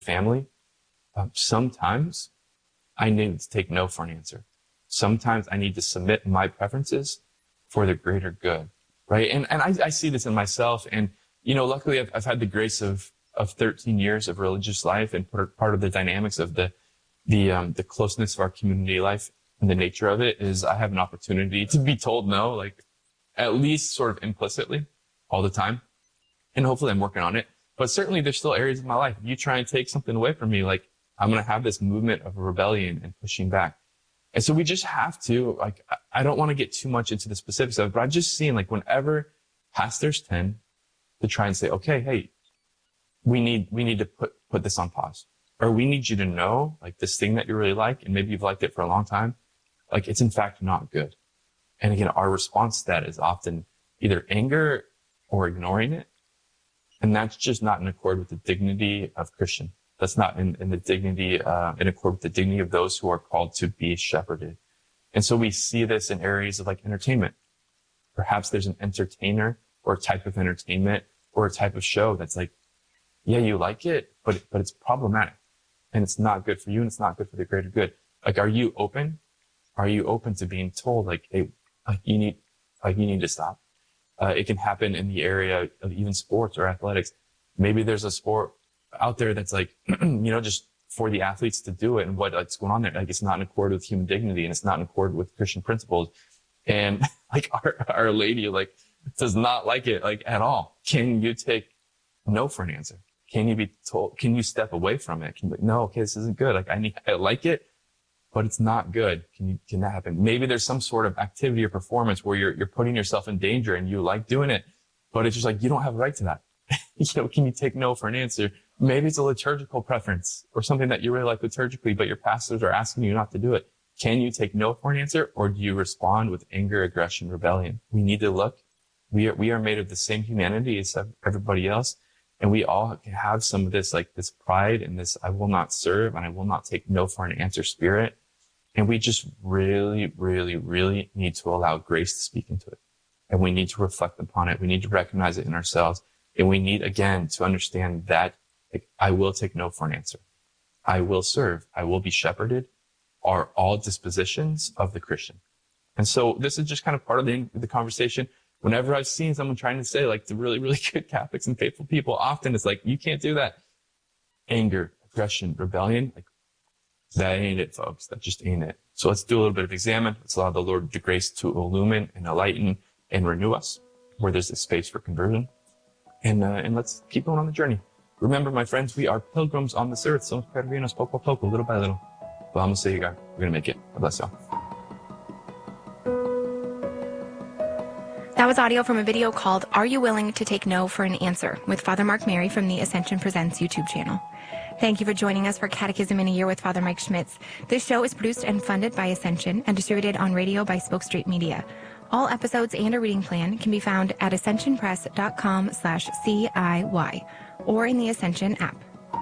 family, sometimes I need to take no for an answer. Sometimes I need to submit my preferences for the greater good, right? And I see this in myself. And, luckily I've had the grace of 13 years of religious life, and part of the dynamics of the closeness of our community life and the nature of it is I have an opportunity to be told no, like at least sort of implicitly all the time. And hopefully I'm working on it. But certainly there's still areas of my life. If you try and take something away from me, like I'm going to have this movement of rebellion and pushing back. And so we just have to, like, I don't want to get too much into the specifics of it, but I've just seen, like, whenever pastors tend to try and say, okay, hey, we need to put this on pause, or we need you to know, like, this thing that you really like, and maybe you've liked it for a long time, like, it's in fact not good. And again, our response to that is often either anger or ignoring it. And that's just not in accord with the dignity of Christian. That's not in the dignity, in accord with the dignity of those who are called to be shepherded. And so we see this in areas of like entertainment. Perhaps there's an entertainer or a type of entertainment or a type of show that's like, yeah, you like it, but it's problematic and it's not good for you and it's not good for the greater good. Like, are you open? Are you open to being told, like, hey, you need to stop? It can happen in the area of even sports or athletics. Maybe there's a sport out there that's like, just for the athletes to do it, and what's going on there. Like, it's not in accord with human dignity, and it's not in accord with Christian principles. And like our lady, like, does not like it, like, at all. Can you take no for an answer? Can you be told, can you step away from it? Can you be like, no, okay, this isn't good. Like, I like it, but it's not good. Can that happen? Maybe there's some sort of activity or performance where you're putting yourself in danger and you like doing it, but it's just like, you don't have a right to that. Can you take no for an answer? Maybe it's a liturgical preference or something that you really like liturgically, but your pastors are asking you not to do it. Can you take no for an answer, or do you respond with anger, aggression, rebellion? We need to look. We are made of the same humanity as everybody else. And we all have some of this, like, this pride and this, I will not serve and I will not take no for an answer spirit. And we just really, really, really need to allow grace to speak into it. And we need to reflect upon it. We need to recognize it in ourselves. And we need, again, to understand that, like, I will take no for an answer. I will serve. I will be shepherded are all dispositions of the Christian. And so this is just kind of part of the conversation. Whenever I've seen someone trying to say, like, the really, really good Catholics and faithful people, often it's like, you can't do that. Anger, aggression, rebellion, like, that ain't it, folks. That just ain't it. So let's do a little bit of examine. Let's allow the Lord the grace to illumine and enlighten and renew us where there's a space for conversion. And let's keep going on the journey. Remember, my friends, we are pilgrims on this earth. Somos peregrinos poco a poco, little by little. Vamos a llegar. We're going to make it. God bless y'all. That was audio from a video called Are You Willing to Take No for an Answer with Father Mark Mary from the Ascension Presents YouTube channel. Thank you for joining us for Catechism in a Year with Father Mike Schmitz. This show is produced and funded by Ascension and distributed on radio by Spoke Street Media. All episodes and a reading plan can be found at ascensionpress.com/CIY or in the Ascension app.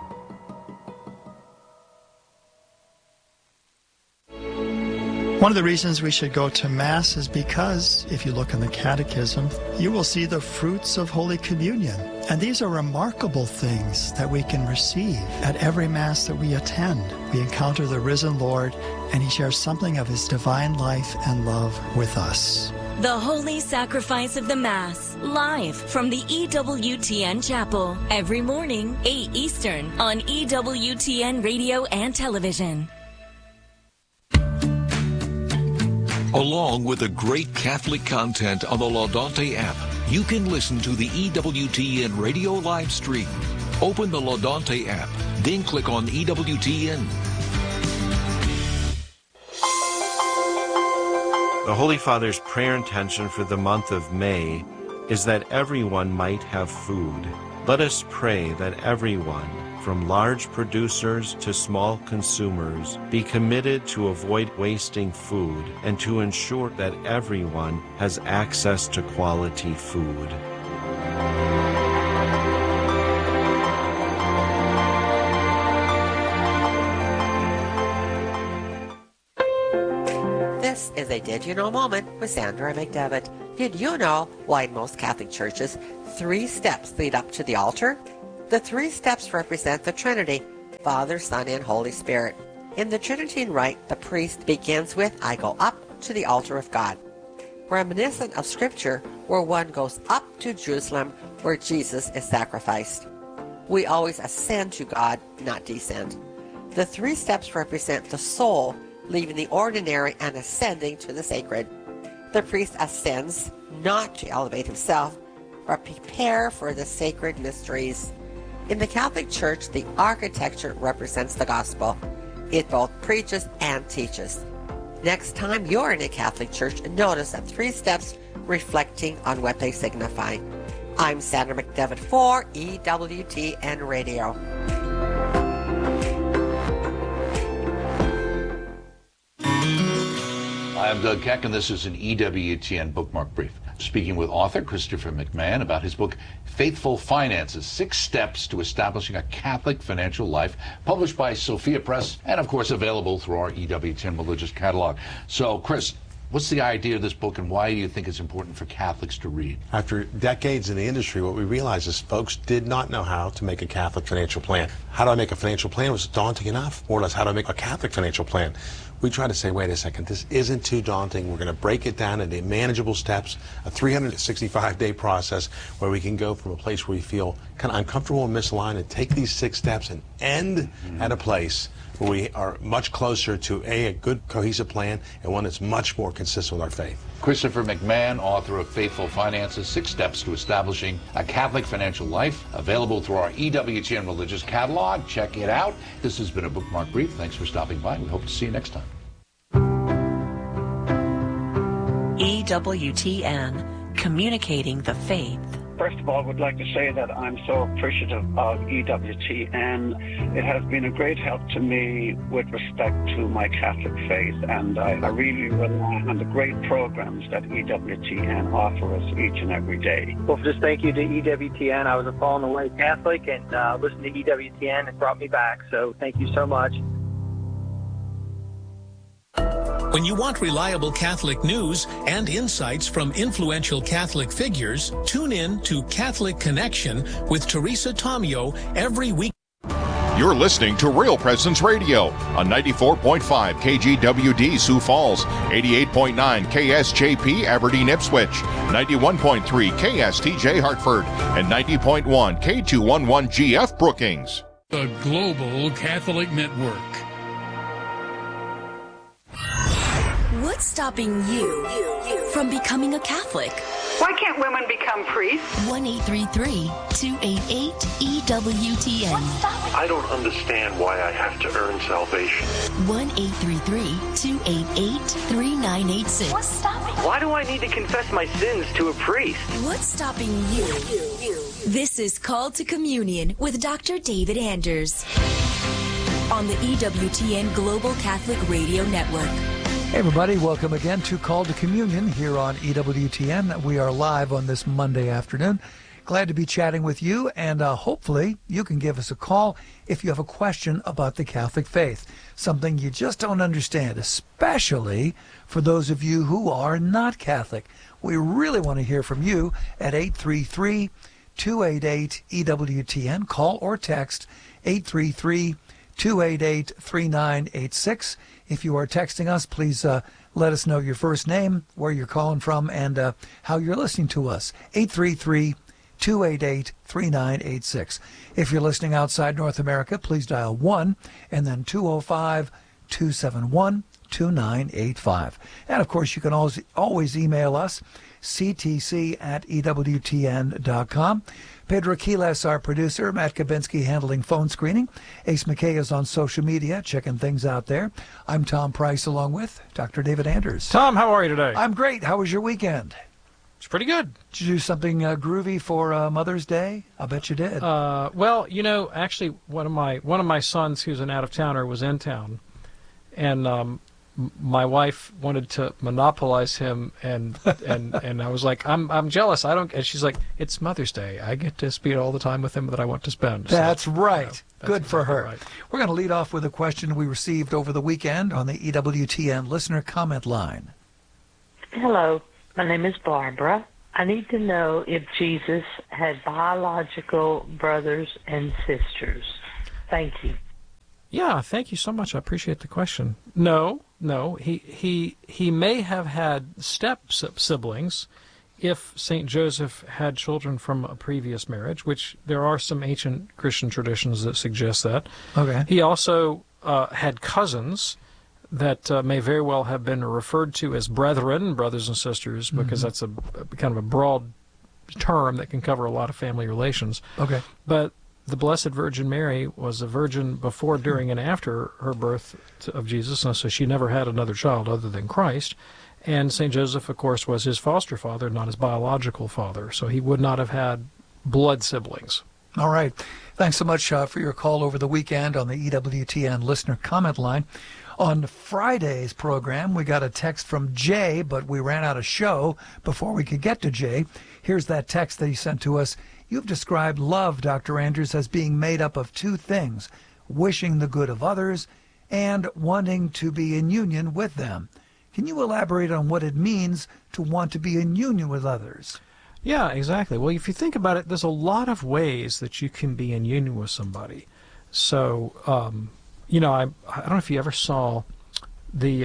One of the reasons we should go to Mass is because, if you look in the Catechism, you will see the fruits of Holy Communion. And these are remarkable things that we can receive at every Mass that we attend. We encounter the risen Lord, and He shares something of His divine life and love with us. The Holy Sacrifice of the Mass, live from the EWTN Chapel, every morning, 8 Eastern, on EWTN Radio and Television. Along with the great Catholic content on the Laudante app, you can listen to the EWTN radio live stream. Open the Laudante app, then click on EWTN. The Holy Father's prayer intention for the month of May is that everyone might have food. Let us pray that everyone, from large producers to small consumers, be committed to avoid wasting food and to ensure that everyone has access to quality food. This is a Did You Know moment with Sandra McDevitt. Did you know why in most Catholic churches 3 steps lead up to the altar? The 3 steps represent the Trinity. Father, Son, and Holy Spirit. In the Tridentine Rite, the priest begins with, I go up to the altar of God, reminiscent of Scripture where one goes up to Jerusalem where Jesus is sacrificed. We always ascend to God, not descend. The 3 steps represent the soul leaving the ordinary and ascending to the sacred. The priest ascends not to elevate himself, but prepare for the sacred mysteries. In the Catholic Church, the architecture represents the gospel. It both preaches and teaches. Next time you're in a Catholic church, notice the 3 steps reflecting on what they signify. I'm Sandra McDevitt for EWTN Radio. I'm Doug Keck, and this is an EWTN Bookmark Brief. Speaking with author Christopher McMahon about his book, Faithful Finances, 6 Steps to Establishing a Catholic Financial Life, published by Sophia Press, and of course available through our EWTN Religious Catalog. So, Chris, what's the idea of this book, and why do you think it's important for Catholics to read? After decades in the industry, what we realized is folks did not know how to make a Catholic financial plan. How do I make a financial plan was daunting enough. More or less, how do I make a Catholic financial plan? We try to say, wait a second, this isn't too daunting. We're going to break it down into manageable steps, a 365-day process where we can go from a place where we feel kind of uncomfortable and misaligned and take these 6 steps and end at a place where we are much closer to a good cohesive plan and one that's much more consistent with our faith. Christopher McMahon, author of Faithful Finances, 6 Steps to Establishing a Catholic Financial Life, available through our EWTN Religious Catalog. Check it out. This has been a Bookmark Brief. Thanks for stopping by. We hope to see you next time. EWTN, communicating the faith. First of all, I would like to say that I'm so appreciative of EWTN. It has been a great help to me with respect to my Catholic faith, and I really rely on the great programs that EWTN offer us each and every day. Well, just thank you to EWTN. I was a fallen away Catholic, and listened to EWTN and brought me back, so thank you so much. When you want reliable Catholic news and insights from influential Catholic figures, tune in to Catholic Connection with Teresa Tomeo every week. You're listening to Real Presence Radio on 94.5 KGWD Sioux Falls, 88.9 KSJP Aberdeen Ipswich, 91.3 KSTJ Hartford, and 90.1 K211GF Brookings. The Global Catholic Network. What's stopping you from becoming a Catholic? Why can't women become priests? 1-833-288-EWTN. I don't understand why I have to earn salvation. 1-833-288-3986. What's stopping you? Why do I need to confess my sins to a priest? What's stopping you? This is Called to Communion with Dr. David Anders on the EWTN Global Catholic Radio Network. Hey everybody, welcome again to Call to Communion here on EWTN. We are live on this Monday afternoon. Glad to be chatting with you, and hopefully you can give us a call if you have a question about the Catholic faith, something you just don't understand, especially for those of you who are not Catholic. We really want to hear from you at 833-288-EWTN. Call or text 833-288-3986. If you are texting us, please let us know your first name, where you're calling from, and how you're listening to us. 833-288-3986. If you're listening outside North America, please dial 1 and then 205-271-2985. And, of course, you can always email us, ctc@ewtn.com. Pedro Quiles, our producer. Matt Kabinski handling phone screening. Ace McKay is on social media, checking things out there. I'm Tom Price, along with Dr. David Anders. Tom, how are you today? I'm great. How was your weekend? It's pretty good. Did you do something groovy for Mother's Day? I bet you did. Well, you know, actually, one of my sons, who's an out-of-towner, was in town, and my wife wanted to monopolize him, and I was like, I'm jealous. I don't. And she's like, it's Mother's Day. I get to spend all the time with him that I want to spend. That's so, right. That's good for her. Right. We're going to lead off with a question we received over the weekend on the EWTN listener comment line. Hello, my name is Barbara. I need to know if Jesus had biological brothers and sisters. Thank you. Yeah, thank you so much. I appreciate the question. No, he may have had step siblings if St. Joseph had children from a previous marriage, which there are some ancient Christian traditions that suggest that. Okay. He also had cousins that may very well have been referred to as brethren, brothers and sisters, because that's a kind of a broad term that can cover a lot of family relations. Okay. But the Blessed Virgin Mary was a virgin before, during, and after her birth of Jesus, and so she never had another child other than Christ. And St. Joseph, of course, was his foster father, not his biological father, so he would not have had blood siblings. All right. Thanks so much for your call over the weekend on the EWTN listener comment line. On Friday's program, we got a text from Jay, but we ran out of show before we could get to Jay. Here's that text that he sent to us. You've described love, Dr. Andrews, as being made up of two things, wishing the good of others and wanting to be in union with them. Can you elaborate on what it means to want to be in union with others? Yeah, exactly. Well, if you think about it, there's a lot of ways that you can be in union with somebody. So, I don't know if you ever saw the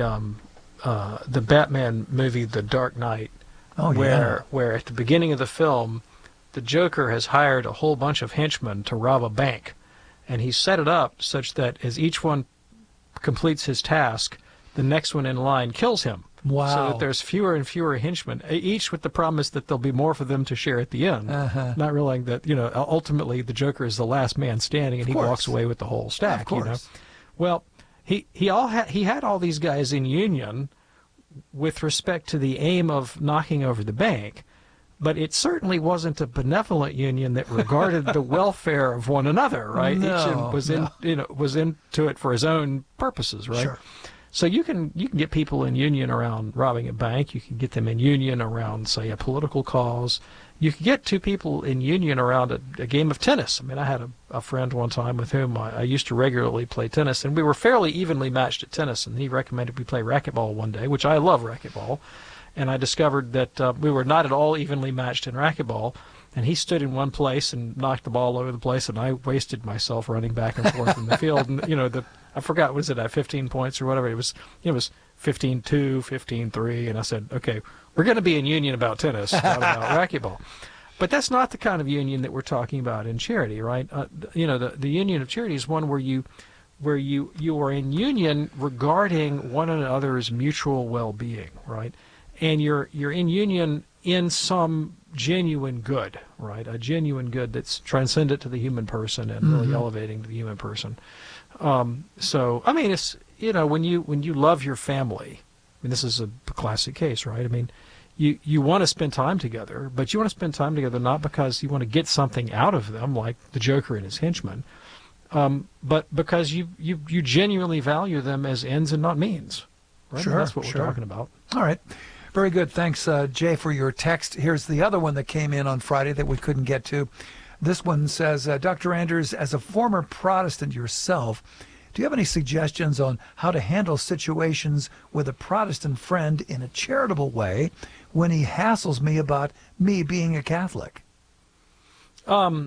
Batman movie, The Dark Knight, where at the beginning of the film, the Joker has hired a whole bunch of henchmen to rob a bank, and he set it up such that as each one completes his task, the next one in line kills him. Wow. So that there's fewer and fewer henchmen, each with the promise that there'll be more for them to share at the end, not realizing that, ultimately the Joker is the last man standing, and he walks away with the whole stack. Of course. Well, he had all these guys in union with respect to the aim of knocking over the bank, but it certainly wasn't a benevolent union that regarded the welfare of one another, right? No, Each was into it for his own purposes, right? Sure. So you can get people in union around robbing a bank. You can get them in union around, say, a political cause. You can get two people in union around a game of tennis. I mean, I had a friend one time with whom I used to regularly play tennis, and we were fairly evenly matched at tennis, and he recommended we play racquetball one day, which I love racquetball. And I discovered that we were not at all evenly matched in racquetball, and he stood in one place and knocked the ball over the place, and I wasted myself running back and forth in the field. And, I forgot, was it at 15 points or whatever? It was 15-2, 15-3, and I said, okay, we're going to be in union about tennis, not about racquetball. But that's not the kind of union that we're talking about in charity, right? The union of charity is one where you are in union regarding one another's mutual well-being, right? And you're in union in some genuine good, right? A genuine good that's transcendent to the human person and really elevating to the human person. So, I mean, it's, when you love your family, I mean, this is a classic case, right? I mean, you want to spend time together, but you want to spend time together not because you want to get something out of them, like the Joker and his henchmen, but because you genuinely value them as ends and not means, right? Sure, And that's what we're talking about. All right. Very good. Thanks, Jay, for your text. Here's the other one that came in on Friday that we couldn't get to. This one says, Dr. Andrews, as a former Protestant yourself, do you have any suggestions on how to handle situations with a Protestant friend in a charitable way when he hassles me about me being a Catholic? So,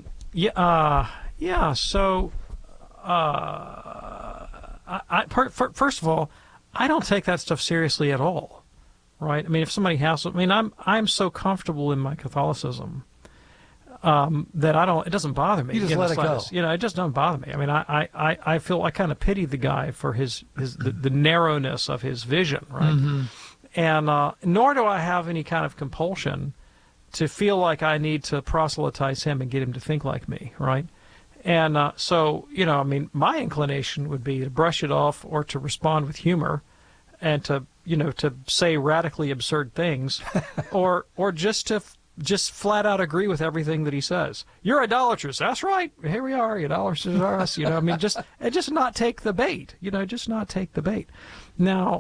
first of all, I don't take that stuff seriously at all, right? I mean, if somebody hassles, I'm so comfortable in my Catholicism that it doesn't bother me. You just let it go. It just doesn't bother me. I mean, I feel I kind of pity the guy for the narrowness of his vision, right? Mm-hmm. And nor do I have any kind of compulsion to feel like I need to proselytize him and get him to think like me, right? And my inclination would be to brush it off or to respond with humor and to say radically absurd things or just flat out agree with everything that he says. You're idolatrous. That's right. Here we are. Idolaters are us. Just not take the bait. Just not take the bait. Now,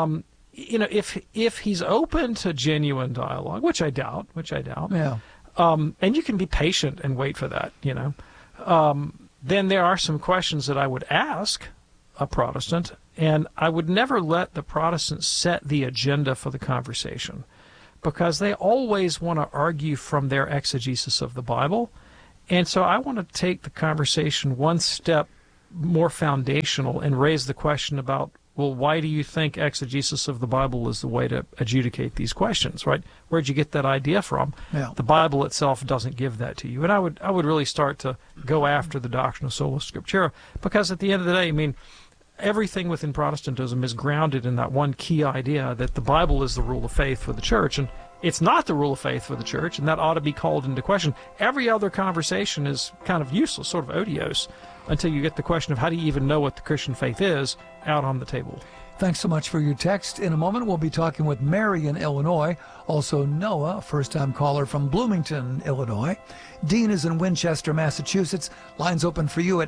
if he's open to genuine dialogue, which I doubt. Yeah. And you can be patient and wait for that. Then there are some questions that I would ask a Protestant, and I would never let the Protestant set the agenda for the conversation, because they always want to argue from their exegesis of the Bible. And so I want to take the conversation one step more foundational and raise the question about, well, why do you think exegesis of the Bible is the way to adjudicate these questions, right? Where'd you get that idea from? Yeah. The Bible itself doesn't give that to you. And I would really start to go after the doctrine of sola scriptura, because at the end of the day, I mean, everything within Protestantism is grounded in that one key idea that the Bible is the rule of faith for the church, and it's not the rule of faith for the church, and that ought to be called into question. Every other conversation is kind of useless, sort of odious, until you get the question of how do you even know what the Christian faith is out on the table. Thanks so much for your text. In a moment, we'll be talking with Mary in Illinois. Also, Noah, a first-time caller from Bloomington, Illinois. Dean is in Winchester, Massachusetts. Lines open for you at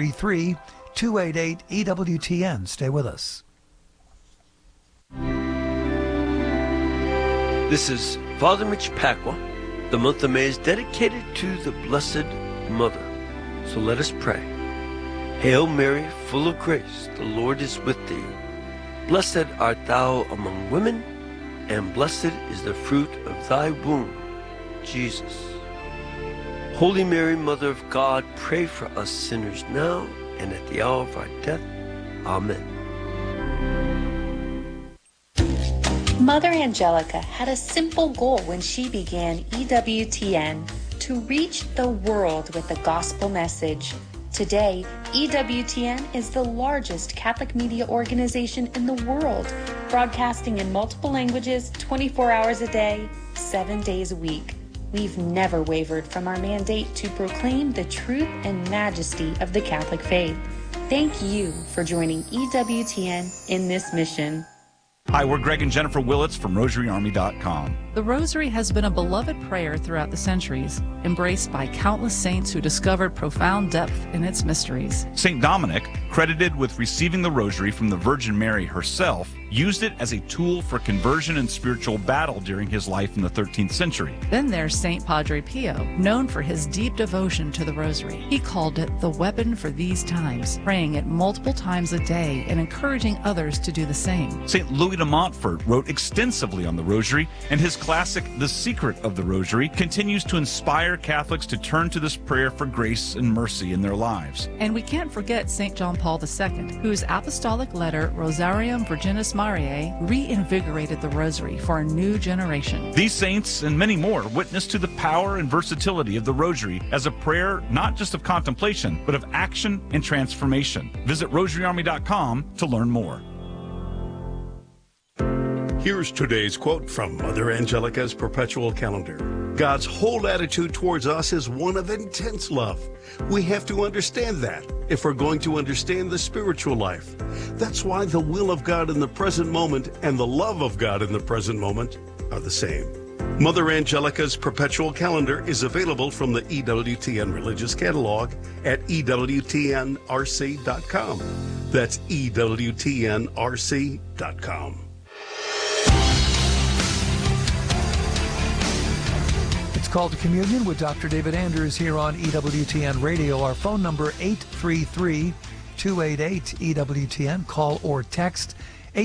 833-288-EWTN. Stay with us. This is Father Mitch Pacwa. The month of May is dedicated to the Blessed Mother. So let us pray. Hail Mary, full of grace, the Lord is with thee. Blessed art thou among women, and blessed is the fruit of thy womb, Jesus. Holy Mary, Mother of God, pray for us sinners now and at the hour of our death. Amen. Mother Angelica had a simple goal when she began EWTN: to reach the world with the gospel message. Today, EWTN is the largest Catholic media organization in the world, broadcasting in multiple languages 24 hours a day, 7 days a week. We've never wavered from our mandate to proclaim the truth and majesty of the Catholic faith. Thank you for joining EWTN in this mission. Hi, we're Greg and Jennifer Willits from RosaryArmy.com. The Rosary has been a beloved prayer throughout the centuries, embraced by countless saints who discovered profound depth in its mysteries. St. Dominic, credited with receiving the Rosary from the Virgin Mary herself, used it as a tool for conversion and spiritual battle during his life in the 13th century. Then there's St. Padre Pio, known for his deep devotion to the Rosary. He called it the weapon for these times, praying it multiple times a day and encouraging others to do the same. St. Louis de Montfort wrote extensively on the Rosary, and his classic The Secret of the Rosary continues to inspire Catholics to turn to this prayer for grace and mercy in their lives. And we can't forget St. John Paul II, whose apostolic letter Rosarium Virginis Mariae reinvigorated the Rosary for a new generation. These saints and many more witness to the power and versatility of the Rosary as a prayer not just of contemplation, but of action and transformation. Visit RosaryArmy.com to learn more. Here's today's quote from Mother Angelica's perpetual calendar. God's whole attitude towards us is one of intense love. We have to understand that if we're going to understand the spiritual life. That's why the will of God in the present moment and the love of God in the present moment are the same. Mother Angelica's perpetual calendar is available from the EWTN Religious Catalog at EWTNRC.com. That's EWTNRC.com. Call to Communion with Dr. David Anders here on EWTN Radio. Our phone number 833-288-EWTN. Call or text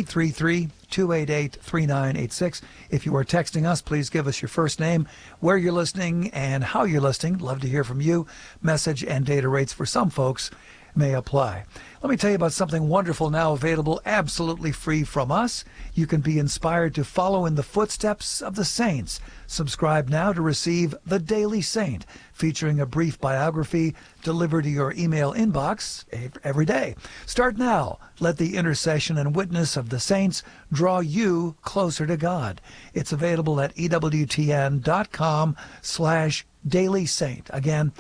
833-288-3986. If you are texting us, please give us your first name, where you're listening, and how you're listening. Love to hear from you. Message and data rates for some folks may apply. Let me tell you about something wonderful now available absolutely free from us. You can be inspired to follow in the footsteps of the saints. Subscribe now to receive The Daily Saint, featuring a brief biography delivered to your email inbox every day. Start now. Let the intercession and witness of the saints draw you closer to God. It's available at EWTN.com/Daily Saint. Again,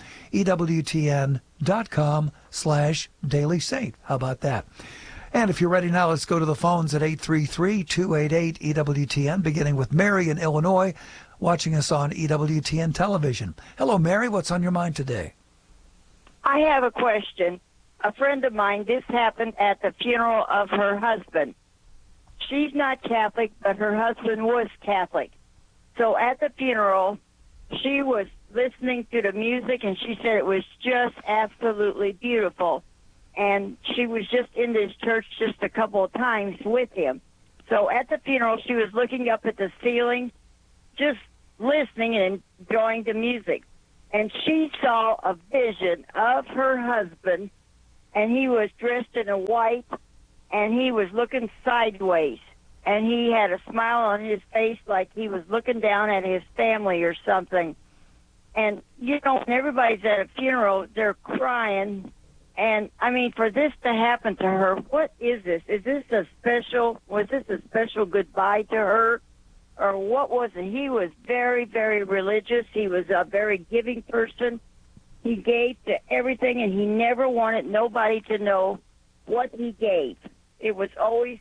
EWTN.com/Daily Saint. How about that? And if you're ready now, let's go to the phones at 833-288-EWTN, beginning with Mary in Illinois, watching us on EWTN television. Hello, Mary. What's on your mind today? I have a question. A friend of mine, this happened at the funeral of her husband. She's not Catholic, but her husband was Catholic. So at the funeral, she was listening to the music, and she said it was just absolutely beautiful. And she was just in this church just a couple of times with him. So at the funeral, she was looking up at the ceiling, just listening and enjoying the music. And she saw a vision of her husband and he was dressed in a white, and he was looking sideways, and he had a smile on his face like he was looking down at his family or something. And, you know, when everybody's at a funeral, they're crying. And, I mean, for this to happen to her, what is this? Was this a special goodbye to her? Or what was it? He was very, very religious. He was a very giving person. He gave to everything, and he never wanted nobody to know what he gave. It was always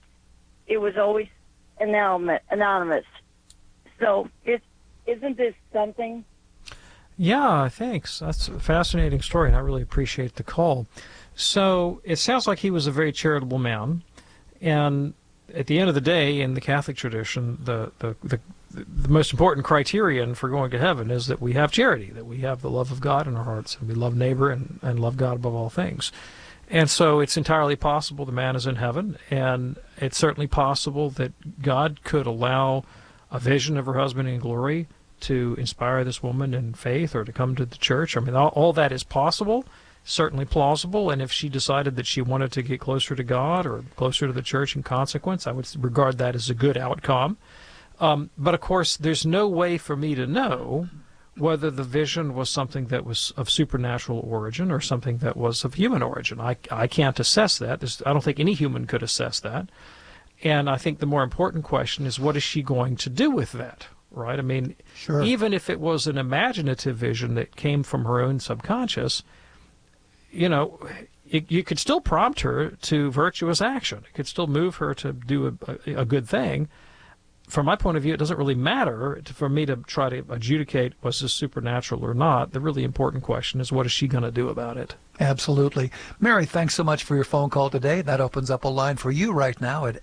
anonymous. So isn't this something? Yeah, thanks. That's a fascinating story, and I really appreciate the call. So it sounds like he was a very charitable man, and at the end of the day, in the Catholic tradition, the most important criterion for going to heaven is that we have charity, that we have the love of God in our hearts, and we love neighbor and love God above all things. And so it's entirely possible the man is in heaven, and it's certainly possible that God could allow a vision of her husband in glory to inspire this woman in faith or to come to the church. I mean, all that is possible, certainly plausible, and if she decided that she wanted to get closer to God or closer to the church in consequence, I would regard that as a good outcome. But of course, there's no way for me to know whether the vision was something that was of supernatural origin or something that was of human origin. I can't assess that. I don't think any human could assess that. And I think the more important question is, what is she going to do with that? Right? I mean, sure. Even if it was an imaginative vision that came from her own subconscious, you know, you could still prompt her to virtuous action. It could still move her to do a good thing. From my point of view, it doesn't really matter for me to try to adjudicate was this supernatural or not. The really important question is, what is she going to do about it? Absolutely. Mary, thanks so much for your phone call today. That opens up a line for you right now at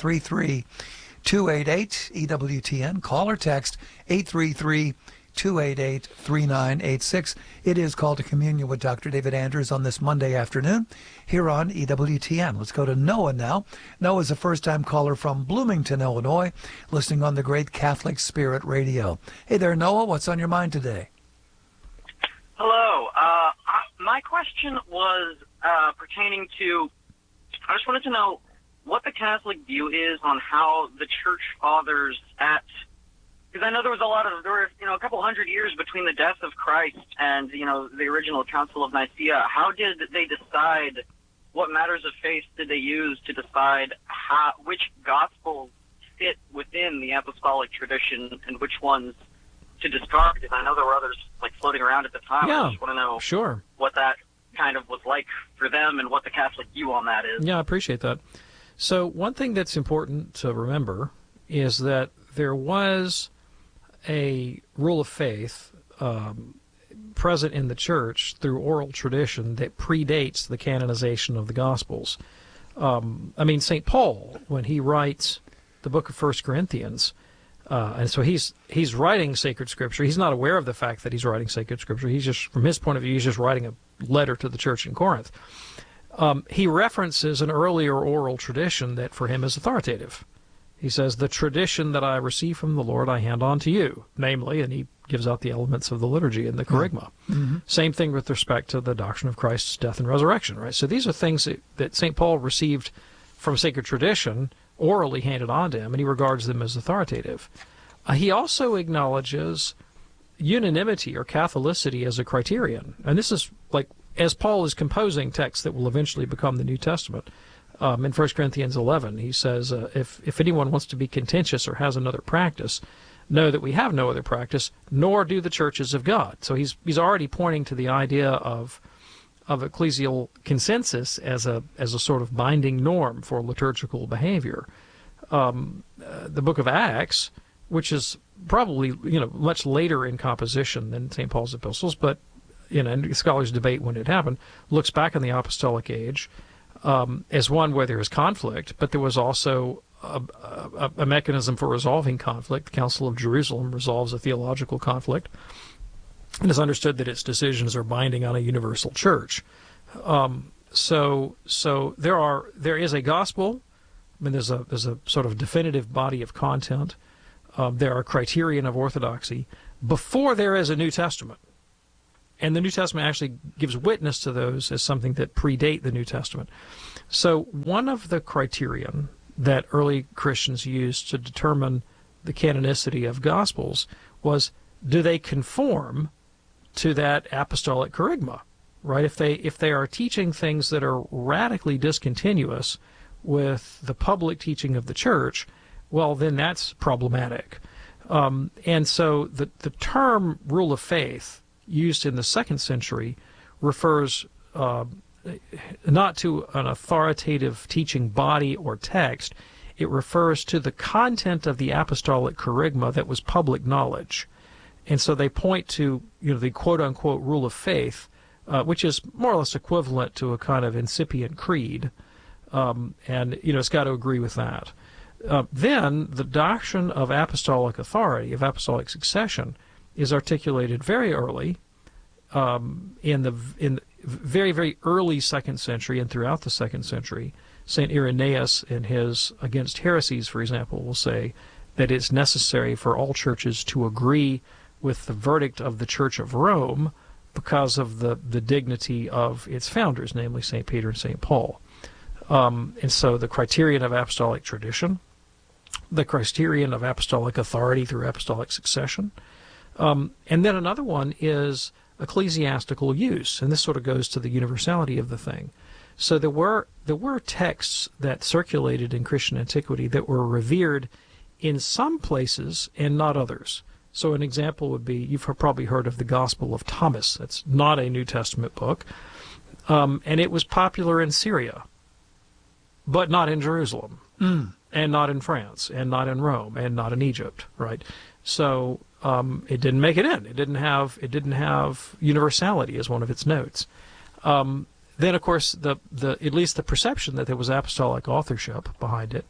833-288-EWTN. Call or text 833-288-3986. It is Call to Communion with Dr. David Andrews on this Monday afternoon here on EWTN. Let's go to Noah now. Noah is a first-time caller from Bloomington, Illinois, listening on the Great Catholic Spirit Radio. Hey there, Noah. What's on your mind today? Hello. My question was pertaining to, I just wanted to know what the Catholic view is on how the church fathers because I know there was a couple hundred years between the death of Christ and, the original Council of Nicaea. How did they decide, what matters of faith did they use to decide which gospels fit within the apostolic tradition and which ones to discard? Because I know there were others floating around at the time. Yeah, I just want to know what that kind of was like for them and what the Catholic view on that is. Yeah, I appreciate that. So one thing that's important to remember is that there was a rule of faith present in the church through oral tradition that predates the canonization of the Gospels. St. Paul, when he writes the book of 1 Corinthians, and so he's writing sacred scripture. He's not aware of the fact that he's writing sacred scripture. He's just, from his point of view, he's just writing a letter to the church in Corinth. He references an earlier oral tradition that for him is authoritative. He says, the tradition that I receive from the Lord I hand on to you, namely, and he gives out the elements of the liturgy and the kerygma. Mm-hmm. Same thing with respect to the doctrine of Christ's death and resurrection, right? So these are things that St. Paul received from sacred tradition, orally handed on to him, and he regards them as authoritative. He also acknowledges unanimity or Catholicity as a criterion. And this is as Paul is composing texts that will eventually become the New Testament. In 1 Corinthians 11, he says, if anyone wants to be contentious or has another practice, know that we have no other practice, nor do the churches of God. So he's already pointing to the idea of ecclesial consensus as a sort of binding norm for liturgical behavior. The book of Acts, which is probably much later in composition than St. Paul's epistles, but and scholars debate when it happened, looks back on the apostolic age as one where there is conflict, but there was also a mechanism for resolving conflict. The Council of Jerusalem resolves a theological conflict, and it's understood that its decisions are binding on a universal church. So there is a gospel. I mean, there's a sort of definitive body of content. There are criterion of orthodoxy before there is a New Testament. And the New Testament actually gives witness to those as something that predate the New Testament. So one of the criterion that early Christians used to determine the canonicity of Gospels was, do they conform to that apostolic kerygma, right? If they are teaching things that are radically discontinuous with the public teaching of the church, well, then that's problematic. And so the term rule of faith used in the 2nd century refers not to an authoritative teaching body or text. It refers to the content of the apostolic kerygma that was public knowledge. And so they point to, the quote-unquote rule of faith, which is more or less equivalent to a kind of incipient creed. And, it's got to agree with that. Then the doctrine of apostolic authority, of apostolic succession, is articulated very early in the very, very early 2nd century and throughout the 2nd century. St. Irenaeus, in his Against Heresies, for example, will say that it's necessary for all churches to agree with the verdict of the Church of Rome because of the dignity of its founders, namely St. Peter and St. Paul. And so the criterion of apostolic tradition, the criterion of apostolic authority through apostolic succession, and then another one is ecclesiastical use, and this sort of goes to the universality of the thing. So there were texts that circulated in Christian antiquity that were revered in some places and not others. So an example would be, you've probably heard of the Gospel of Thomas. That's not a New Testament book, and it was popular in Syria, but not in Jerusalem, and not in France, and not in Rome, and not in Egypt, right? So it didn't make it in. It didn't have universality as one of its notes. Then, of course, at least the perception that there was apostolic authorship behind it.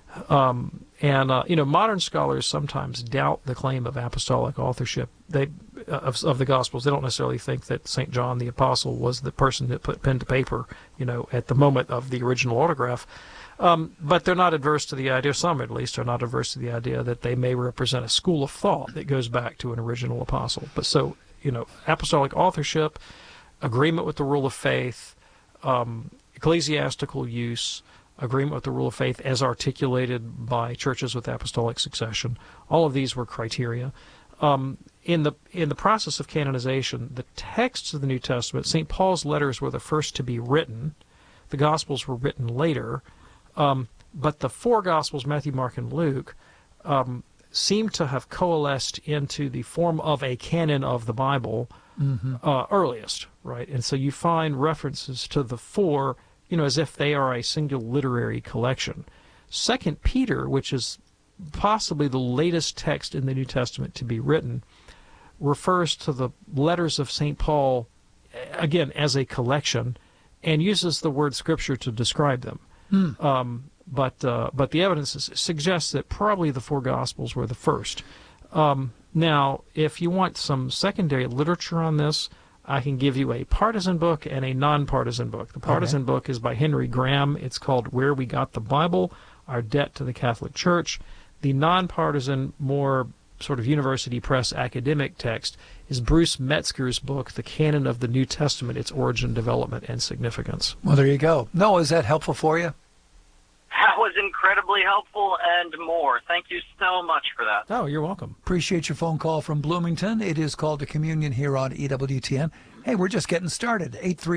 Modern scholars sometimes doubt the claim of apostolic authorship of the Gospels. They don't necessarily think that St. John the Apostle was the person that put pen to paper, at the moment of the original autograph. But they're not adverse to the idea, some at least are not adverse to the idea that they may represent a school of thought that goes back to an original apostle. But so, apostolic authorship, agreement with the rule of faith, ecclesiastical use, agreement with the rule of faith as articulated by churches with apostolic succession, all of these were criteria. In the process of canonization, the texts of the New Testament, St. Paul's letters were the first to be written. The Gospels were written later. But the 4 Gospels, Matthew, Mark, and Luke, seem to have coalesced into the form of a canon of the Bible earliest, right? And so you find references to the 4, as if they are a single literary collection. 2 Peter, which is possibly the latest text in the New Testament to be written, refers to the letters of St. Paul, again, as a collection, and uses the word Scripture to describe them. But the evidence suggests that probably the 4 Gospels were the first. Now, if you want some secondary literature on this, I can give you a partisan book and a non-partisan book. The partisan book is by Henry Graham. It's called Where We Got the Bible, Our Debt to the Catholic Church. The non-partisan, more sort of university press academic text is Bruce Metzger's book, The Canon of the New Testament, Its Origin, Development, and Significance. Well, there you go. Noah, is that helpful for you? That was incredibly helpful and more. Thank you so much for that. Oh, you're welcome. Appreciate your phone call from Bloomington. It is Called to Communion here on EWTN. Hey, we're just getting started.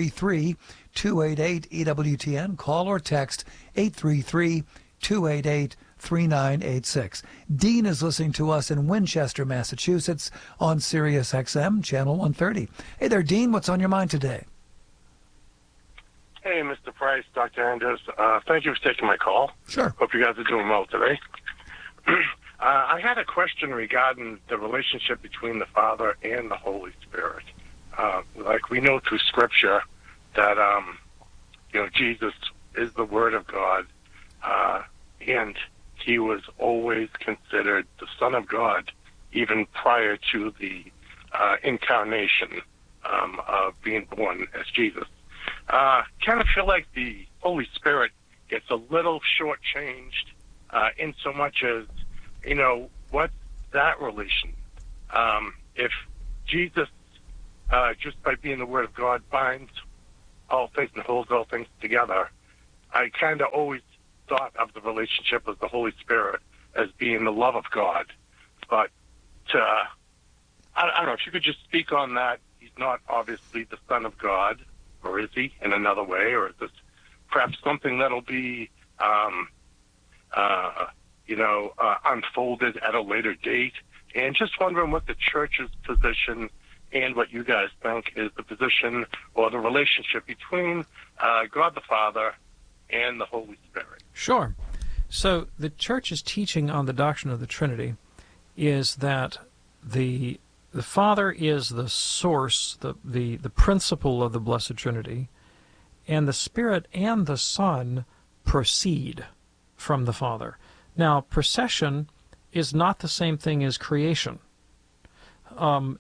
833-288-EWTN. Call or text 833-288-3986. Dean is listening to us in Winchester, Massachusetts on Sirius XM, Channel 130. Hey there, Dean. What's on your mind today? Hey, Mr. Price, Dr. Anders. Thank you for taking my call. Sure. Hope you guys are doing well today. I had a question regarding the relationship between the Father and the Holy Spirit. Like we know through Scripture that, Jesus is the Word of God, and he was always considered the Son of God even prior to the incarnation of being born as Jesus. Kind of feel like the Holy Spirit gets a little shortchanged in so much as, what's that relation? If Jesus just by being the Word of God binds all things and holds all things together. I kind of always thought of the relationship of the Holy Spirit as being the love of God. But I don't know, if you could just speak on that. He's not obviously the Son of God, or is he in another way? Or is this perhaps something that'll be, unfolded at a later date? And just wondering what the church's position and what you guys think is the position or the relationship between God the Father and the Holy Spirit. Sure. So the church's teaching on the doctrine of the Trinity is that the Father is the source, the principle of the Blessed Trinity, and the Spirit and the Son proceed from the Father. Now, procession is not the same thing as creation. I'm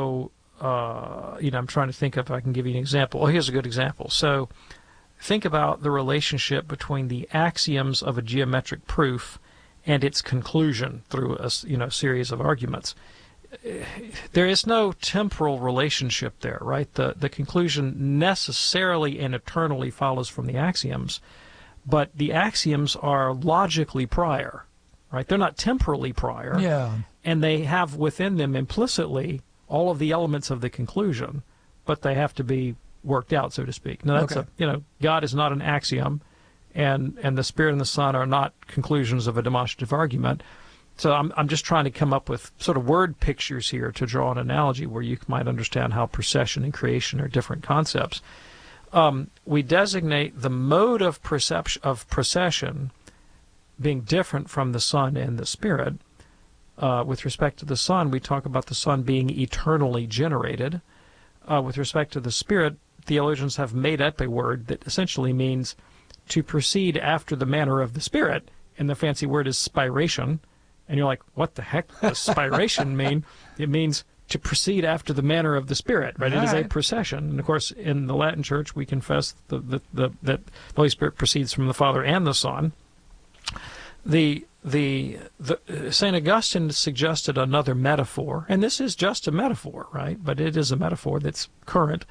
trying to think if I can give you an example. Oh, here's a good example. So think about the relationship between the axioms of a geometric proof and its conclusion through a series of arguments. There is no temporal relationship there, right? The conclusion necessarily and eternally follows from the axioms, but the axioms are logically prior, right? They're not temporally prior, and they have within them implicitly all of the elements of the conclusion, but they have to be worked out, so to speak. Now, that's God is not an axiom, and the Spirit and the Son are not conclusions of a demonstrative argument. So I'm just trying to come up with sort of word pictures here to draw an analogy where you might understand how procession and creation are different concepts. We designate the mode of procession being different from the Son and the Spirit. With respect to the Son, we talk about the Son being eternally generated. With respect to the Spirit, theologians have made up a word that essentially means to proceed after the manner of the Spirit, and the fancy word is spiration. And you're like, what the heck does spiration mean? It means to proceed after the manner of the Spirit, right? It is a procession. And, of course, in the Latin Church, we confess that the Holy Spirit proceeds from the Father and the Son. St. Augustine suggested another metaphor, and this is just a metaphor, right? But it is a metaphor that's current.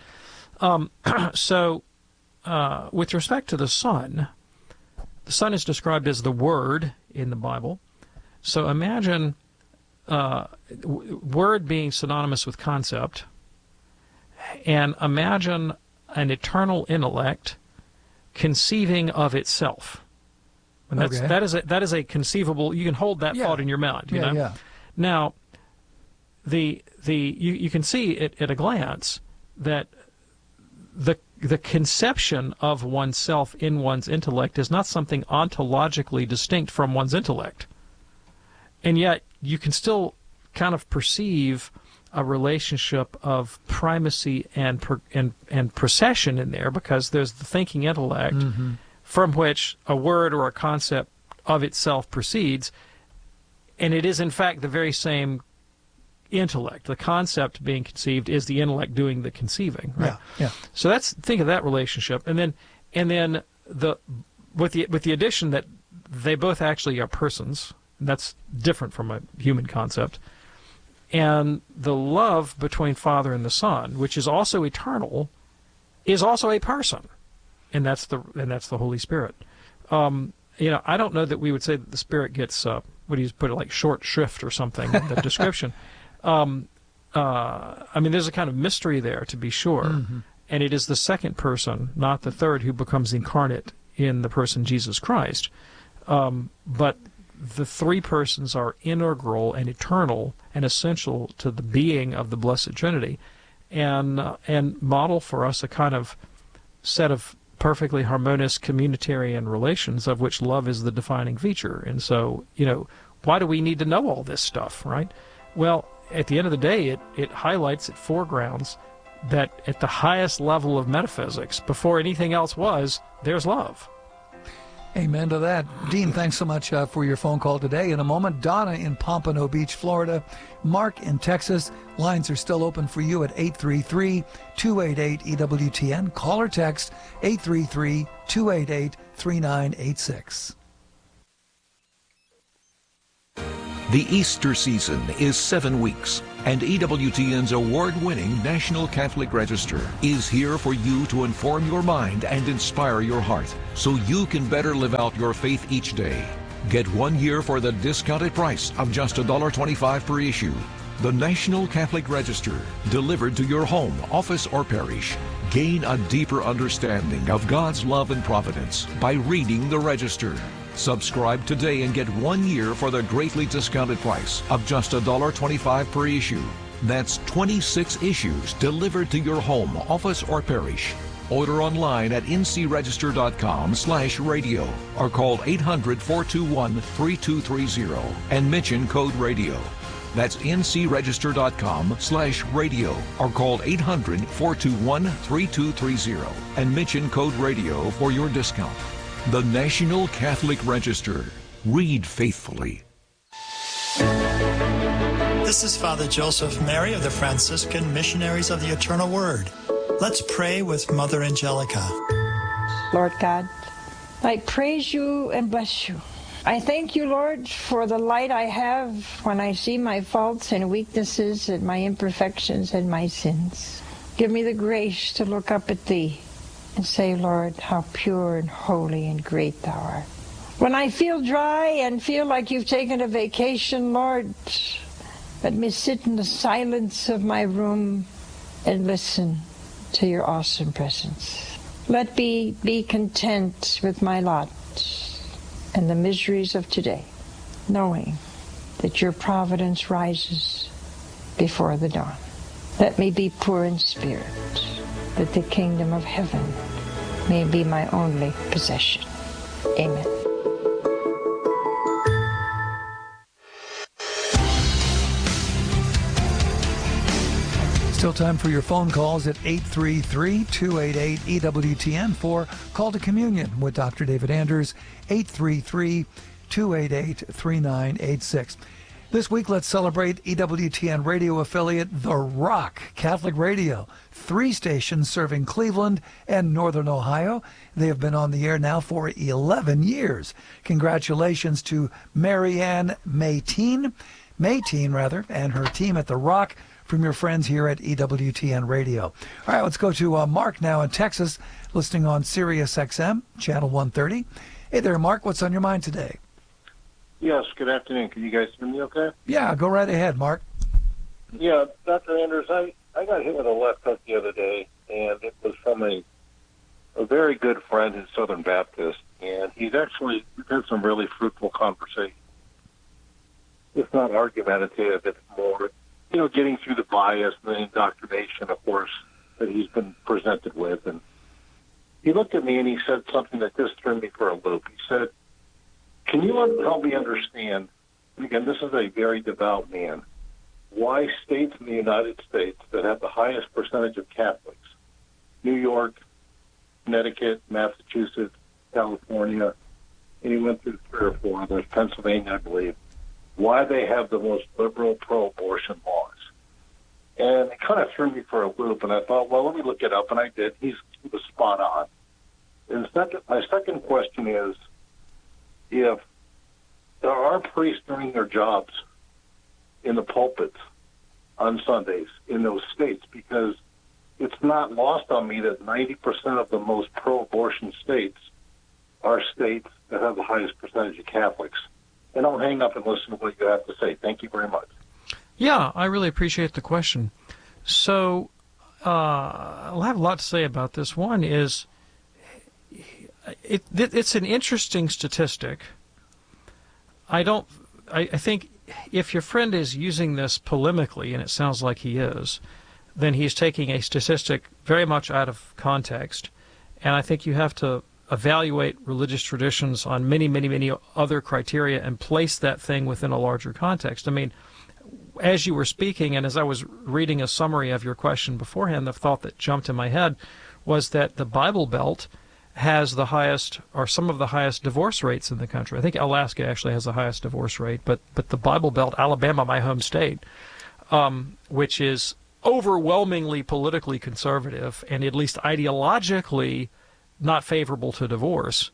With respect to the Son is described as the Word in the Bible. So imagine word being synonymous with concept, and imagine an eternal intellect conceiving of itself. And that is a conceivable. You can hold that thought in your mind. You know? Now, you can see at a glance that the conception of oneself in one's intellect is not something ontologically distinct from one's intellect. And yet, you can still kind of perceive a relationship of primacy and procession in there, because there's the thinking intellect from which a word or a concept of itself proceeds, and it is in fact the very same intellect. The concept being conceived is the intellect doing the conceiving, right? So think of that relationship, and then with the addition that they both actually are persons. That's different from a human concept. And the love between Father and the Son, which is also eternal, is also a person, and that's the Holy Spirit. I don't know that we would say that the Spirit gets what do you put it, like short shrift or something in the description. There's a kind of mystery there, to be sure, and it is the second person, not the third, who becomes incarnate in the person Jesus Christ. But the three persons are integral and eternal and essential to the being of the Blessed Trinity, and model for us a kind of set of perfectly harmonious communitarian relations of which love is the defining feature. And so, why do we need to know all this stuff, right? Well, at the end of the day, it highlights, it foregrounds that at the highest level of metaphysics, before anything else was, there's love. Amen to that. Dean, thanks so much for your phone call today. In a moment, Donna in Pompano Beach, Florida, Mark in Texas. Lines are still open for you at 833-288-EWTN. Call or text 833-288-3986. The Easter season is 7 weeks. And EWTN's award-winning National Catholic Register is here for you to inform your mind and inspire your heart so you can better live out your faith each day. Get 1 year for the discounted price of just $1.25 per issue. The National Catholic Register, delivered to your home, office, or parish. Gain a deeper understanding of God's love and providence by reading the Register. Subscribe today and get 1 year for the greatly discounted price of just $1.25 per issue. That's 26 issues delivered to your home, office, or parish. Order online at ncregister.com/radio or call 800-421-3230 and mention code radio. That's ncregister.com/radio or call 800-421-3230 and mention code radio for your discount. The National Catholic Register. Read faithfully. This is Father Joseph Mary of the Franciscan Missionaries of the Eternal Word. Let's pray with Mother Angelica. Lord God, I praise you and bless you. I thank you, Lord, for the light I have when I see my faults and weaknesses and my imperfections and my sins. Give me the grace to look up at thee and say, Lord, how pure and holy and great thou art. When I feel dry and feel like you've taken a vacation, Lord, let me sit in the silence of my room and listen to your awesome presence. Let me be content with my lot and the miseries of today, knowing that your providence rises before the dawn. Let me be poor in spirit, that the kingdom of heaven may be my only possession. Amen. Still time for your phone calls at 833-288-EWTN for Call to Communion with Dr. David Anders, 833-288-3986. This week, let's celebrate EWTN radio affiliate The Rock Catholic Radio. 3 stations serving Cleveland and Northern Ohio. They have been on the air now for 11 years. Congratulations to Marianne Mayteen, and her team at The Rock, from your friends here at EWTN Radio. All right, let's go to Mark now in Texas, listening on Sirius XM, channel 130. Hey there, Mark. What's on your mind today? Yes, good afternoon. Can you guys hear me okay? Yeah, go right ahead, Mark. Yeah, Dr. Anders, I got hit with a left hook the other day, and it was from a very good friend who's Southern Baptist, and we've had some really fruitful conversation. It's not argumentative, it's more getting through the bias and the indoctrination, of course, that he's been presented with. And he looked at me and he said something that just threw me for a loop. He said, can you help me understand, and again, this is a very devout man, why states in the United States that have the highest percentage of Catholics, New York, Connecticut, Massachusetts, California, and he went through 3 or 4 others, Pennsylvania, I believe, why they have the most liberal pro-abortion laws. And it kind of threw me for a loop, and I thought, well, let me look it up, and I did. He was spot on. And my second question is, if there are priests doing their jobs in the pulpits on Sundays in those states, because it's not lost on me that 90% of the most pro-abortion states are states that have the highest percentage of Catholics. And I'll hang up and listen to what you have to say. Thank you very much. Yeah, I really appreciate the question. So I'll have a lot to say about this. One is it's an interesting statistic. I think if your friend is using this polemically, and it sounds like he is, then he's taking a statistic very much out of context. And I think you have to evaluate religious traditions on many, many, many other criteria and place that thing within a larger context. I mean, as you were speaking and as I was reading a summary of your question beforehand, the thought that jumped in my head was that the Bible Belt has the highest, or some of the highest, divorce rates in the country. I think Alaska actually has the highest divorce rate, but the Bible Belt, Alabama, my home state, which is overwhelmingly politically conservative and at least ideologically not favorable to divorce,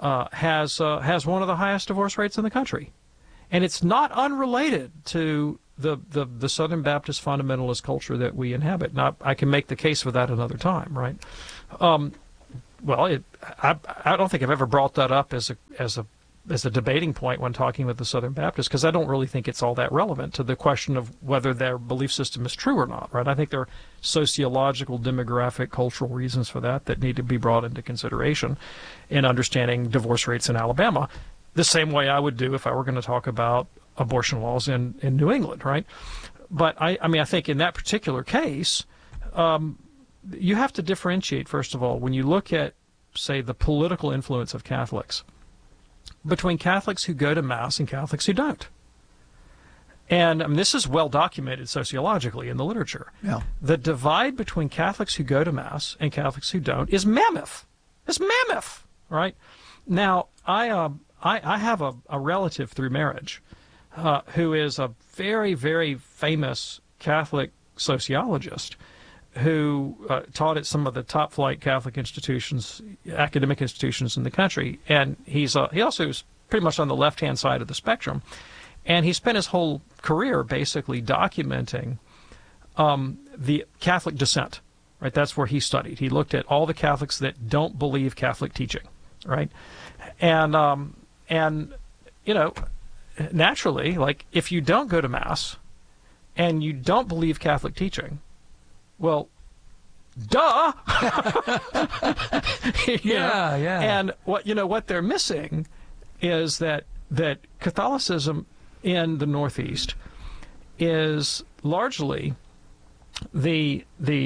has one of the highest divorce rates in the country. And it's not unrelated to the Southern Baptist fundamentalist culture that we inhabit. Now, I can make the case for that another time, right? Well, I don't think I've ever brought that up as a debating point when talking with the Southern Baptists, because I don't really think it's all that relevant to the question of whether their belief system is true or not, right? I think there are sociological, demographic, cultural reasons for that need to be brought into consideration in understanding divorce rates in Alabama, the same way I would do if I were going to talk about abortion laws in New England, right? But I think in that particular case, you have to differentiate, first of all, when you look at, say, the political influence of Catholics, between Catholics who go to Mass and Catholics who don't. And this is well documented sociologically in the literature. Yeah. The divide between Catholics who go to Mass and Catholics who don't is mammoth. It's mammoth, right? Now, I have a relative through marriage who is a very, very famous Catholic sociologist who taught at some of the top-flight Catholic institutions, academic institutions in the country, and he also is pretty much on the left-hand side of the spectrum, and he spent his whole career basically documenting the Catholic dissent, right? That's where he studied. He looked at all the Catholics that don't believe Catholic teaching, right? And naturally, like, if you don't go to Mass and you don't believe Catholic teaching, well, duh. Yeah. And what they're missing is that Catholicism in the Northeast is largely the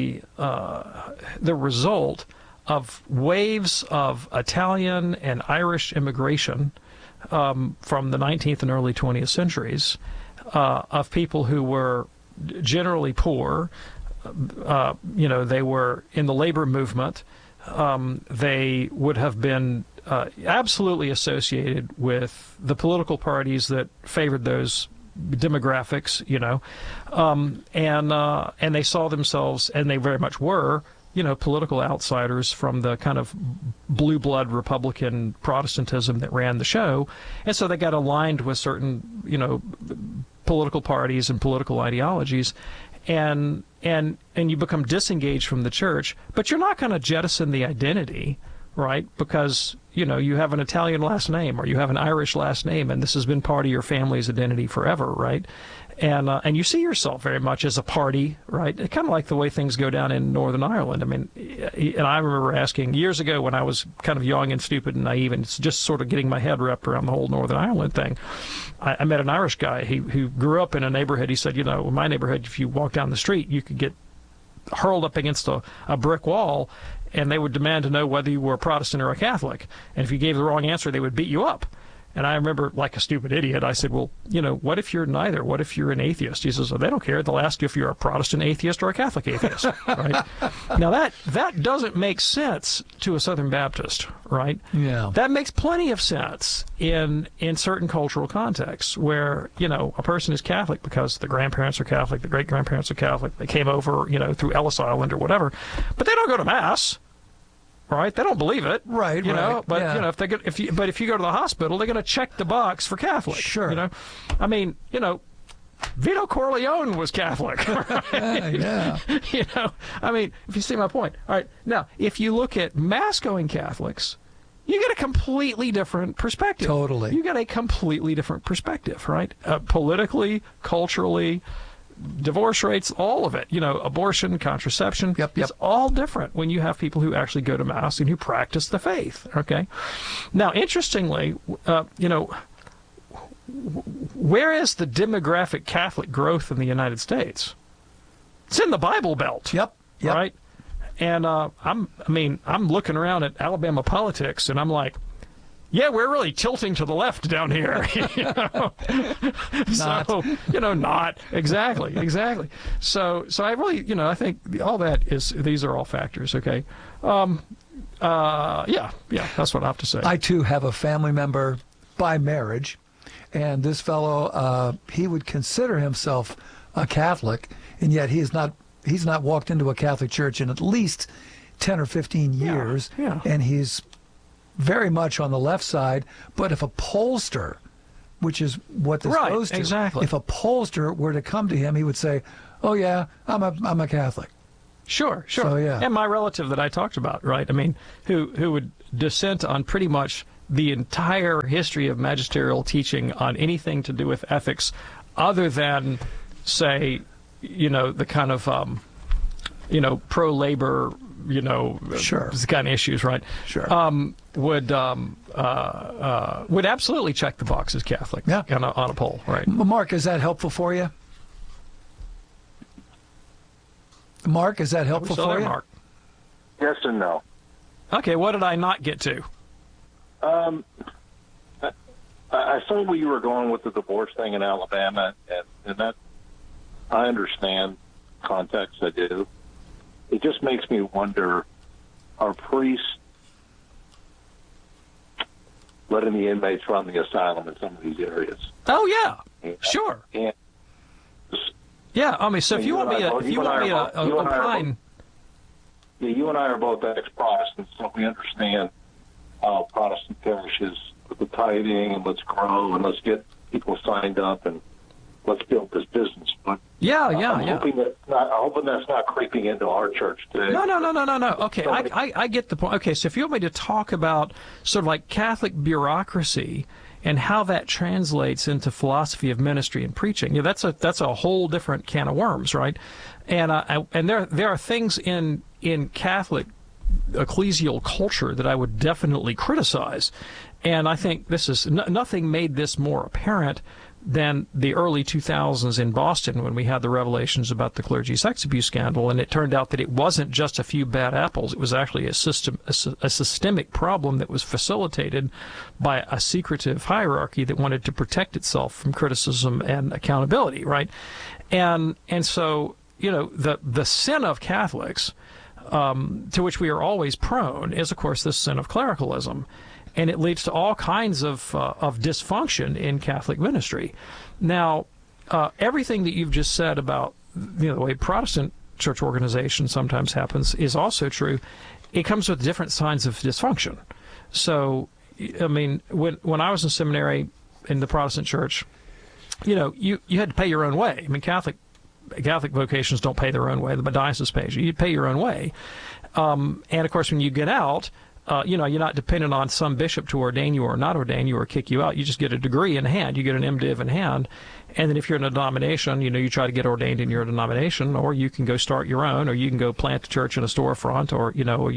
result of waves of Italian and Irish immigration from the 19th and early 20th centuries of people who were generally poor. They were in the labor movement. They would have been absolutely associated with the political parties that favored those demographics, and they saw themselves, and they very much were, political outsiders from the kind of blue blood Republican Protestantism that ran the show, and so they got aligned with certain, political parties and political ideologies. And you become disengaged from the church, but you're not going to jettison the identity, right? Because, you have an Italian last name or you have an Irish last name, and this has been part of your family's identity forever, right? And you see yourself very much as a party, right? Kind of like the way things go down in Northern Ireland. I mean, and I remember asking years ago when I was kind of young and stupid and naive and just sort of getting my head wrapped around the whole Northern Ireland thing. I met an Irish guy who grew up in a neighborhood. He said, in my neighborhood, if you walk down the street, you could get hurled up against a brick wall, and they would demand to know whether you were a Protestant or a Catholic. And if you gave the wrong answer, they would beat you up. And I remember, like a stupid idiot, I said, well, what if you're neither? What if you're an atheist? He says, well, they don't care. They'll ask you if you're a Protestant atheist or a Catholic atheist, right? Now, that doesn't make sense to a Southern Baptist, right? Yeah. That makes plenty of sense in certain cultural contexts where, a person is Catholic because the grandparents are Catholic, the great-grandparents are Catholic, they came over, through Ellis Island or whatever, but they don't go to Mass. Right, they don't believe it. Right, But yeah. if you go to the hospital, they're going to check the box for Catholic. Sure. I mean, Vito Corleone was Catholic. Right? Yeah. I mean, if you see my point. All right. Now, if you look at Mass-going Catholics, you get a completely different perspective. Totally. You get a completely different perspective, right? Politically, culturally, divorce rates, all of it, abortion, contraception, it's all different when you have people who actually go to Mass and who practice the faith, okay? Now, interestingly, where is the demographic Catholic growth in the United States? It's in the Bible Belt. Yep. Right? And I'm looking around at Alabama politics, and I'm like, yeah, we're really tilting to the left down here. Not. So, not. Exactly. So I really, I think all that these are all factors, okay? Yeah, that's what I have to say. I, too, have a family member by marriage, and this fellow, he would consider himself a Catholic, and yet he's not walked into a Catholic church in at least 10 or 15 years, Yeah. and he's very much on the left side. But if a pollster which is what this Right, goes to. exactly. If a pollster were to come to him, he would say, "Oh yeah, I'm a Catholic." Sure. So, yeah. And my relative that I talked about, right? I mean, who would dissent on pretty much the entire history of magisterial teaching on anything to do with ethics, other than, say, the kind of, pro-labor, sure, kind of issues, right? Sure. Would absolutely check the box as Catholic on a poll, right? Mark, is that helpful for you? Mark, is that helpful for you? Mark? Yes and no. Okay, what did I not get to? I saw where you were going with the divorce thing in Alabama, and that I understand context. I do. It just makes me wonder: are priests letting the inmates run the asylum in some of these areas? Oh yeah, sure. And yeah, I mean, so if you want me to opine. Yeah, you and I are both ex-Protestants, so we understand how Protestant parishes with the tithing and let's grow and let's get people signed up and let's build this business. But I'm hoping that's not creeping into our church today. No. Okay, I get the point. Okay, so if you want me to talk about sort of like Catholic bureaucracy and how that translates into philosophy of ministry and preaching, that's a whole different can of worms, right? And there are things in Catholic ecclesial culture that I would definitely criticize, and I think this is nothing made this more apparent than the early 2000s in Boston when we had the revelations about the clergy sex abuse scandal, and it turned out that it wasn't just a few bad apples. It was actually a systemic problem that was facilitated by a secretive hierarchy that wanted to protect itself from criticism and accountability, right? And so, the sin of Catholics, to which we are always prone, is, of course, the sin of clericalism. And it leads to all kinds of dysfunction in Catholic ministry. Now, everything that you've just said about the way Protestant church organization sometimes happens is also true. It comes with different signs of dysfunction. So, I mean, when I was in seminary in the Protestant church, you had to pay your own way. I mean, Catholic vocations don't pay their own way. The diocese pays you. You pay your own way. And, of course, when you get out, you're not dependent on some bishop to ordain you or not ordain you or kick you out. You just get a degree in hand. You get an MDiv in hand. And then if you're in a denomination, you try to get ordained in your denomination, or you can go start your own, or you can go plant a church in a storefront, or,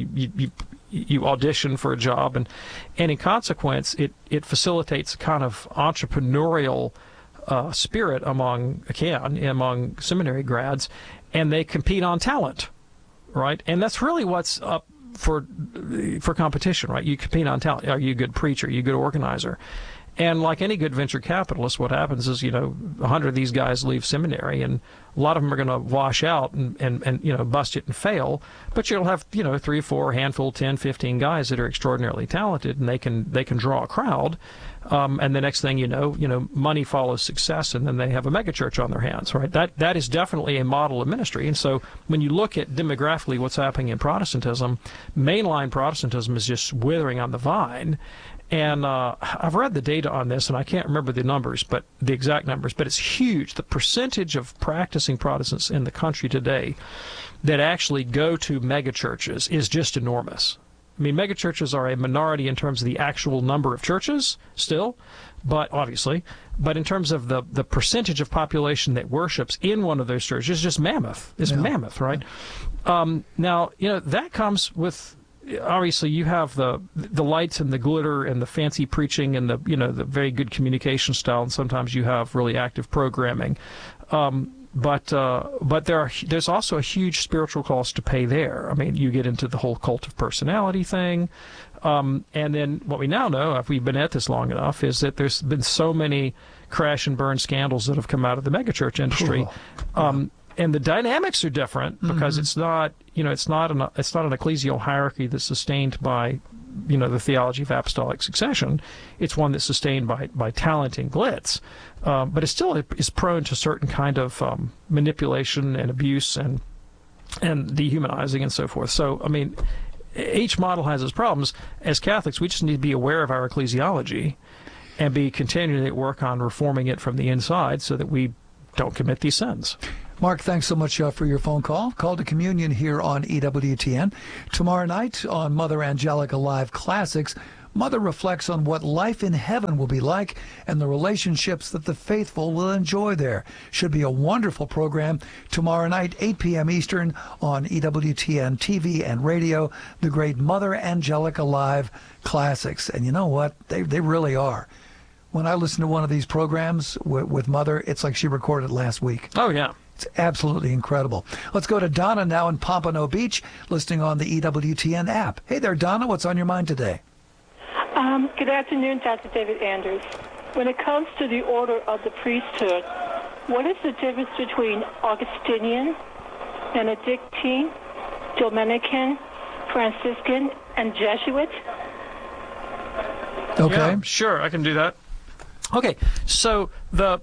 you audition for a job. And in consequence, it facilitates a kind of entrepreneurial spirit among seminary grads, and they compete on talent, right? And that's really what's up for competition, right? You compete on talent. Are you a good preacher? Are you a good organizer? And like any good venture capitalist, what happens is, 100 of these guys leave seminary, and a lot of them are going to wash out and bust it and fail. But you'll have, 3 or 4, handful, 10, 15 guys that are extraordinarily talented, and they can draw a crowd. And the next thing you know, money follows success, and then they have a megachurch on their hands, right? That is definitely a model of ministry. And so when you look at demographically what's happening in Protestantism, mainline Protestantism is just withering on the vine. And I've read the data on this, and I can't remember the exact numbers, but it's huge. The percentage of practicing Protestants in the country today that actually go to megachurches is just enormous. I mean, megachurches are a minority in terms of the actual number of churches still, but in terms of the percentage of population that worships in one of those churches, it's just mammoth. It's mammoth, right? Now, that comes with, obviously, you have the lights and the glitter and the fancy preaching and the very good communication style, and sometimes you have really active programming. But there's also a huge spiritual cost to pay there. I mean, you get into the whole cult of personality thing. And then what we now know, if we've been at this long enough, is that there's been so many crash and burn scandals that have come out of the megachurch industry. And the dynamics are different because it's not an ecclesial hierarchy that's sustained by, the theology of apostolic succession. It's one that's sustained by talent and glitz, but it still is prone to certain kind of manipulation and abuse and dehumanizing and so forth. So, I mean, each model has its problems. As Catholics, we just need to be aware of our ecclesiology and be continually at work on reforming it from the inside so that we don't commit these sins. Mark, thanks so much for your phone call. Call to Communion here on EWTN. Tomorrow night on Mother Angelica Live Classics, Mother reflects on what life in heaven will be like and the relationships that the faithful will enjoy there. Should be a wonderful program tomorrow night, 8 p.m. Eastern on EWTN TV and radio, the great Mother Angelica Live Classics. And you know what? They really are. When I listen to one of these programs with Mother, it's like she recorded last week. Oh, yeah. It's absolutely incredible. Let's go to Donna now in Pompano Beach, listening on the EWTN app. Hey there, Donna. What's on your mind today? Good afternoon, Dr. David Anders. When it comes to the order of the priesthood, what is the difference between Augustinian, Benedictine, Dominican, Franciscan, and Jesuit? Okay. Yeah, sure, I can do that. Okay, so the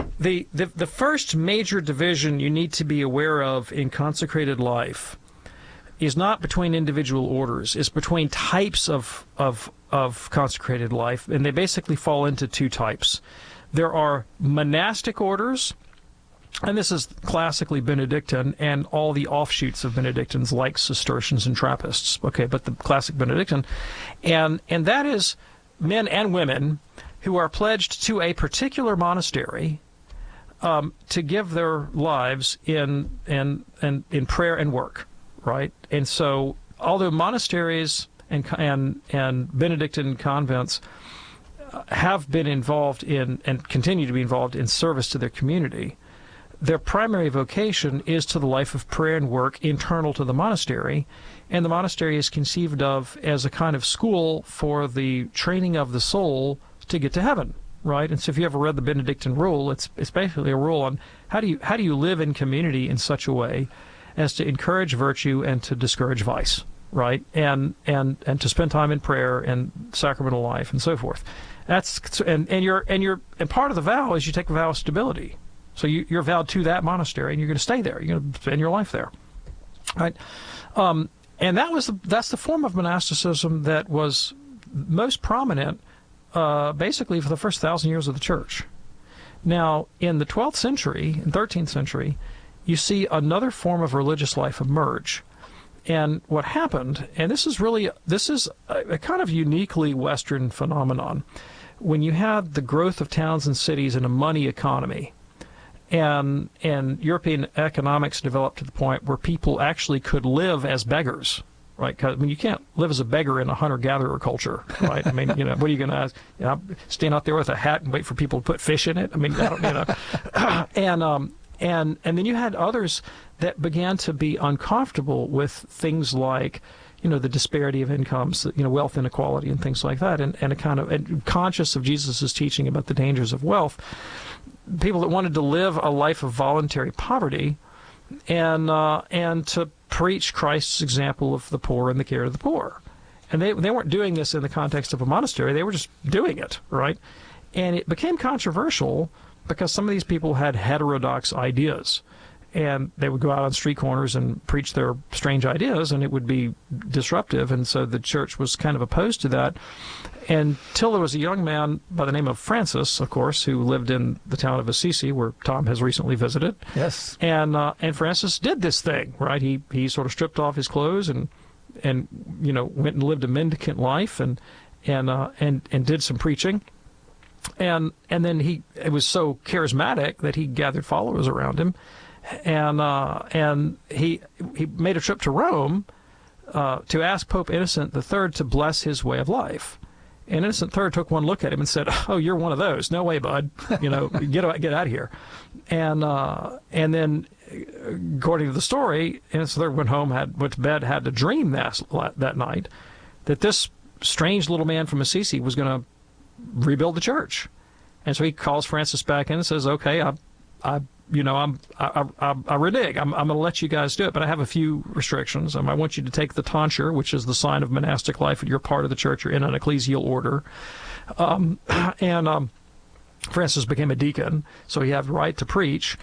first major division you need to be aware of in consecrated life is not between individual orders. It's between types of consecrated life, and they basically fall into two types. There are monastic orders, and this is classically Benedictine, and all the offshoots of Benedictines like Cistercians and Trappists. Okay, but the classic Benedictine, and that is men and women who are pledged to a particular monastery to give their lives in prayer and work, right? And so, although monasteries and Benedictine convents have been involved in and continue to be involved in service to their community, their primary vocation is to the life of prayer and work internal to the monastery, and the monastery is conceived of as a kind of school for the training of the soul to get to heaven, right? And so if you ever read the Benedictine rule, it's basically a rule on how do you live in community in such a way as to encourage virtue and to discourage vice, right? And to spend time in prayer and sacramental life and so forth. That's and part of the vow is you take a vow of stability. So you're vowed to that monastery, and you're going to stay there. You're going to spend your life there, right? And that's the form of monasticism that was most prominent, basically for the first 1,000 years of the church. Now, in the 12th century and 13th century, you see another form of religious life emerge. And what happened, and this is a kind of uniquely Western phenomenon, when you had the growth of towns and cities in a money economy, and European economics developed to the point where people actually could live as beggars, right? Because you can't live as a beggar in a hunter-gatherer culture, right? I mean, what are you going to ask? Stand out there with a hat and wait for people to put fish in it? I mean, and then you had others that began to be uncomfortable with things like, the disparity of incomes, wealth inequality and things like that, and conscious of Jesus' teaching about the dangers of wealth. People that wanted to live a life of voluntary poverty and to preach Christ's example of the poor and the care of the poor. And they weren't doing this in the context of a monastery. They were just doing it, right? And it became controversial because some of these people had heterodox ideas. And they would go out on street corners and preach their strange ideas, and it would be disruptive. And so the church was kind of opposed to that until there was a young man by the name of Francis, of course, who lived in the town of Assisi, where Tom has recently visited. Yes. And Francis did this thing, right? He sort of stripped off his clothes and went and lived a mendicant life and did some preaching. And then it was so charismatic that he gathered followers around him. And he made a trip to Rome to ask Pope Innocent III to bless his way of life. And Innocent III took one look at him and said, "Oh, you're one of those. No way, bud. Get out of here." And then, according to the story, Innocent III went to bed, had a dream that night that this strange little man from Assisi was going to rebuild the church. And so he calls Francis back in and says, "Okay, I renege. I'm going to let you guys do it, but I have a few restrictions. I want you to take the tonsure, which is the sign of monastic life, and you're part of the church. You're in an ecclesial order." Francis became a deacon, so he had the right to preach.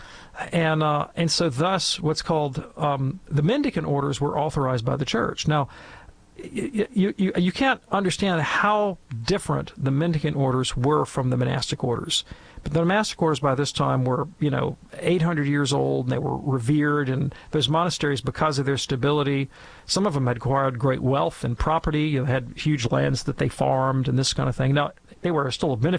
And so thus what's called the mendicant orders were authorized by the church. Now, you can't understand how different the mendicant orders were from the monastic orders. But the monastic orders by this time were, 800 years old, and they were revered, and those monasteries, because of their stability, some of them had acquired great wealth and property, had huge lands that they farmed and this kind of thing. Now, they were still a